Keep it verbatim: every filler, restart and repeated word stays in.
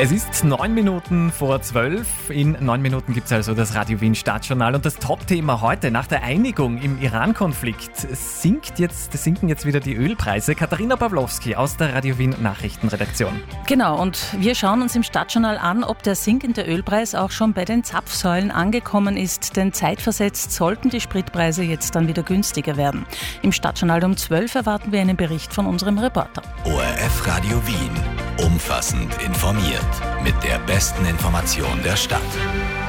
Es ist neun Minuten vor zwölf. In neun Minuten gibt es also das Radio Wien Stadtjournal. Und das Top-Thema heute: Nach der Einigung im Iran-Konflikt sinkt jetzt, sinken jetzt wieder die Ölpreise. Katharina Pawlowski aus der Radio Wien Nachrichtenredaktion. Genau, und wir schauen uns im Stadtjournal an, ob der sinkende Ölpreis auch schon bei den Zapfsäulen angekommen ist. Denn zeitversetzt sollten die Spritpreise jetzt dann wieder günstiger werden. Im Stadtjournal um zwölf erwarten wir einen Bericht von unserem Reporter. O R F Radio Wien. Umfassend informiert. Mit der besten Information der Stadt.